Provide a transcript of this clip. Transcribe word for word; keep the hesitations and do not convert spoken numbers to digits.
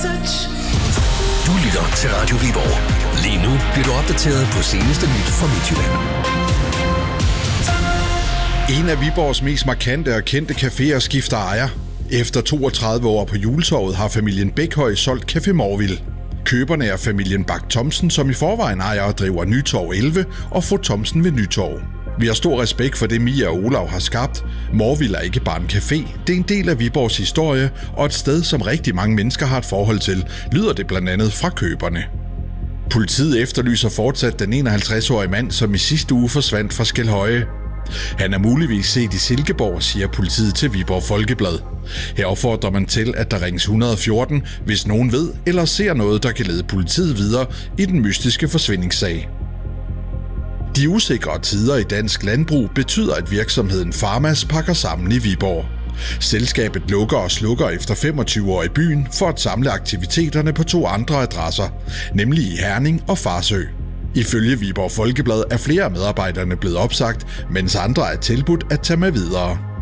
touch. Du lytter til Radio Viborg. Lige nu bliver du opdateret på seneste nyt fra Midtjylland. En af Viborgs mest markante og kendte caféer skifter ejer. Efter toogtredive år på Juletorvet har familien Bækhøj solgt Café Morville. Køberne er familien Bak Thomsen, som i forvejen ejer og driver Nytorv elleve og Fru Thomsen ved Nytorv. Vi har stor respekt for det, Mia og Olav har skabt. Morville er ikke bare en café, det er en del af Viborgs historie og et sted, som rigtig mange mennesker har et forhold til, lyder det blandt andet fra køberne. Politiet efterlyser fortsat den enoghalvtreds-årige mand, som i sidste uge forsvandt fra Skelhøje. Han er muligvis set i Silkeborg, siger politiet til Viborg Folkeblad. Her opfordrer man til, at der ringes et hundrede og fjorten, hvis nogen ved eller ser noget, der kan lede politiet videre i den mystiske forsvindingssag. De usikre tider i dansk landbrug betyder, at virksomheden Farmas pakker sammen i Viborg. Selskabet lukker og slukker efter femogtyve år i byen for at samle aktiviteterne på to andre adresser, nemlig i Herning og Farsø. Ifølge Viborg Folkeblad er flere af medarbejderne blevet opsagt, mens andre er tilbudt at tage med videre.